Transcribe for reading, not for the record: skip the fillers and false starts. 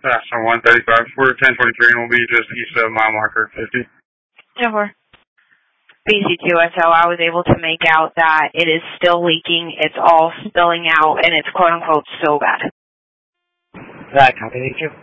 So 135. We're 1023 and we'll be just east of mile marker 50. Over. BC2SO, I was able to make out that it is still leaking, it's all spilling out, and it's quote-unquote so bad. That copy, thank you.